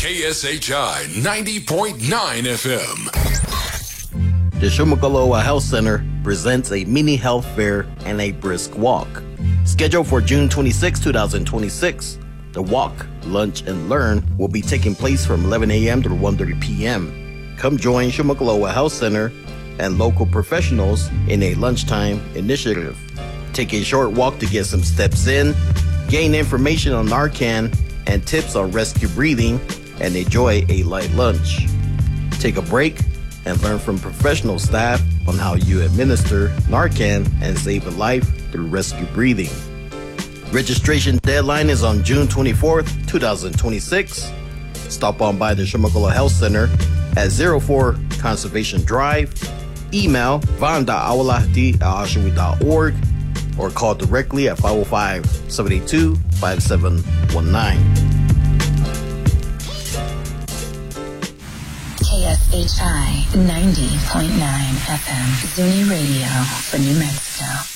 KSHI 90.9 FM. The Shumagaloa Health Center presents a mini health fair and a brisk walk. Scheduled for June 26, 2026, the walk, lunch, and learn will be taking place from 11 a.m. to 1:30 p.m. Come join Shumagaloa Health Center and local professionals in a lunchtime initiative. Take a short walk to get some steps in, gain information on Narcan and tips on rescue breathing, and enjoy a light lunch. Take a break and learn from professional staff on how you administer Narcan and save a life through rescue breathing. Registration deadline is on June 24th, 2026. Stop on by the Shumagaloa Health Center at 04 Conservation Drive. Email van.awalahdi@oshawi.org or call directly at 505-782-5719. KSHI 90.9 FM, Zuni Radio for New Mexico.